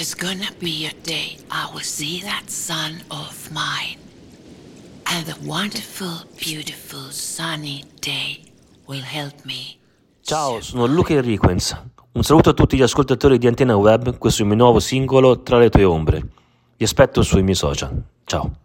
There's gonna be a day I will see that sun of mine. And the wonderful, beautiful, sunny day will help me. Ciao, sono Luca Irriquens. Un saluto a tutti gli ascoltatori di Antenna Web, questo è il mio nuovo singolo Tra le tue ombre. Vi aspetto sui miei social. Ciao.